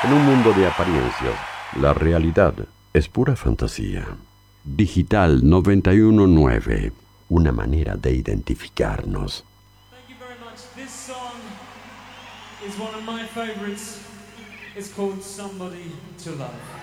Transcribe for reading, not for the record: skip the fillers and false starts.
En un mundo de apariencias, la realidad es pura fantasía. Digital 919, una manera de identificarnos. Thank you very much. This song is one of my favorites. It's called Somebody to Love.